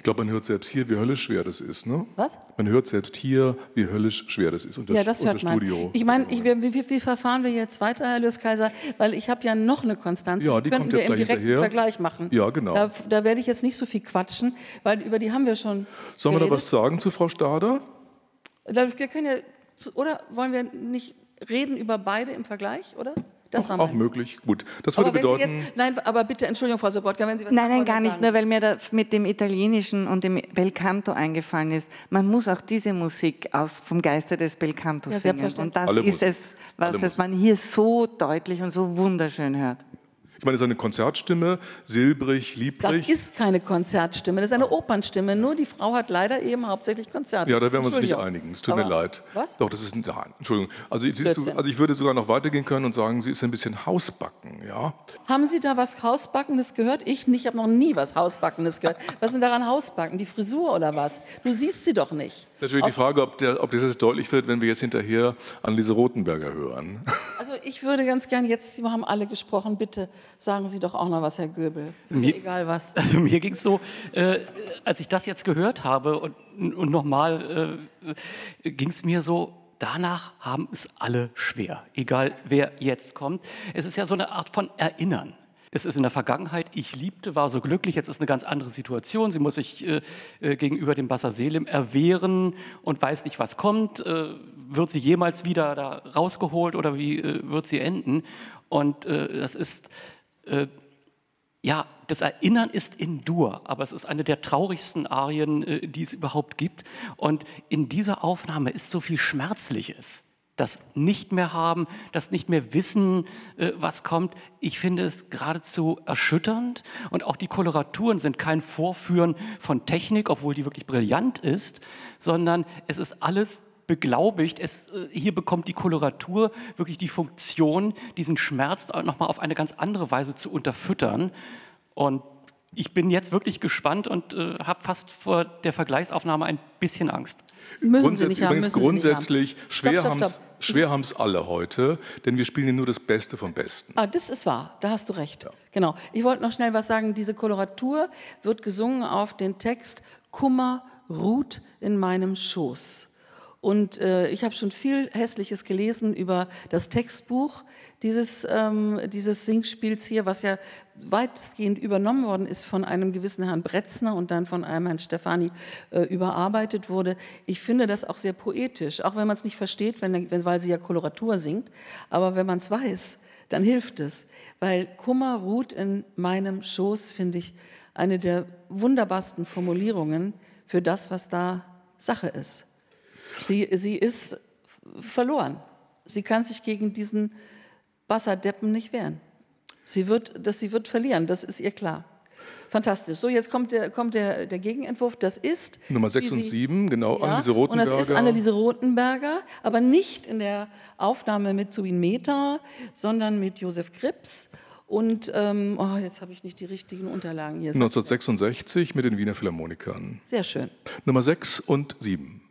Ich glaube, man hört selbst hier, wie höllisch schwer das ist, ne? Was? Man hört selbst hier, wie höllisch schwer das ist unter, Ja, das hört man. Studio. Ich meine, wie verfahren wir jetzt weiter, Herr Löskaiser? Weil ich habe ja noch eine Konstanz. Ja, die könnten kommt wir jetzt im gleich direkten hinterher. Vergleich machen. Ja, genau. Da werde ich jetzt nicht so viel quatschen, weil über die haben wir schon Sollen wir da geredet. was sagen zu Frau Stader? Wir können ja, oder wollen wir nicht reden über beide im Vergleich, oder? Das war Auch möglich. Gut, das würde aber wenn Sie bedeuten... jetzt, nein, aber bitte, Entschuldigung, Frau Sobotka, wenn Sie was Nein, gar sagen. nicht, nur weil mir das mit dem Italienischen und dem Belcanto eingefallen ist. Man muss auch diese Musik vom Geiste des Belcanto Ja, singen. selbstverständlich. Und das Alle ist Musik. es, was man hier so deutlich und so wunderschön hört. Ich meine, es ist eine Konzertstimme, silbrig, Das lieblich. ist keine Konzertstimme, das ist eine Opernstimme. Nur die Frau hat leider eben hauptsächlich Konzerte. Ja, da werden wir uns nicht Entschuldigung. einigen. Es tut mir Aber- leid. Was? Doch, das ist ein... Nein, Entschuldigung. Also, siehst du, 14. also ich würde sogar noch weitergehen können und sagen, sie ist ein bisschen Hausbacken, ja? Haben Sie da was Hausbackenes gehört? Ich nicht, ich habe noch nie was Hausbackenes gehört. Was ist denn daran Hausbacken? Die Frisur oder was? Du siehst sie doch nicht. Das ist natürlich die Frage, ob das jetzt deutlich wird, wenn wir jetzt hinterher Anneliese Rothenberger hören. Also ich würde ganz gern, jetzt Sie haben alle gesprochen, bitte sagen Sie doch auch noch was, Herr Göbel. Egal was. Also mir ging es so, als ich das jetzt gehört habe und nochmal ging es mir so, danach haben es alle schwer, egal wer jetzt kommt. Es ist ja so eine Art von Erinnern. Es ist in der Vergangenheit, ich liebte, war so glücklich, jetzt ist eine ganz andere Situation. Sie muss sich gegenüber dem Bassa Selim erwehren und weiß nicht, was kommt. Wird sie jemals wieder da rausgeholt oder wie wird sie enden? Und das ist... Ja, das Erinnern ist in Dur, aber es ist eine der traurigsten Arien, die es überhaupt gibt. Und in dieser Aufnahme ist so viel Schmerzliches. Das nicht mehr haben, das nicht mehr wissen, was kommt. Ich finde es geradezu erschütternd. Und auch die Koloraturen sind kein Vorführen von Technik, obwohl die wirklich brillant ist, sondern es ist alles beglaubigt. Hier bekommt die Koloratur wirklich die Funktion, diesen Schmerz nochmal auf eine ganz andere Weise zu unterfüttern. Und ich bin jetzt wirklich gespannt und habe fast vor der Vergleichsaufnahme ein bisschen Angst. Müssen Sie nicht haben, Übrigens müssen Sie nicht grundsätzlich, Stopp. schwer haben es alle heute, denn wir spielen ja nur das Beste vom Besten. Ah, das ist wahr, da hast du recht. Genau. Ich wollte noch schnell was sagen. Diese Koloratur wird gesungen auf den Text Kummer ruht in meinem Schoß. Und ich habe schon viel Hässliches gelesen über das Textbuch dieses Singspiels hier, was ja weitestgehend übernommen worden ist von einem gewissen Herrn Bretzner und dann von einem Herrn Stefani überarbeitet wurde. Ich finde das auch sehr poetisch, auch wenn man es nicht versteht, weil sie ja Koloratur singt. Aber wenn man es weiß, dann hilft es. Weil Kummer ruht in meinem Schoß, finde ich, eine der wunderbarsten Formulierungen für das, was da Sache ist. Sie ist verloren. Sie kann sich gegen diesen Bassadeppen nicht wehren. Sie wird verlieren, das ist ihr klar. Fantastisch. So, jetzt kommt der Gegenentwurf. Das ist Nummer 6 und 7, genau, ja, Anneliese Rothenberger. Und das ist Anneliese Rothenberger, aber nicht in der Aufnahme mit Zubin Mehta, sondern mit Josef Krips. Und jetzt habe ich nicht die richtigen Unterlagen hier. 1966 mit den Wiener Philharmonikern. Sehr schön. Nummer 6 und 7.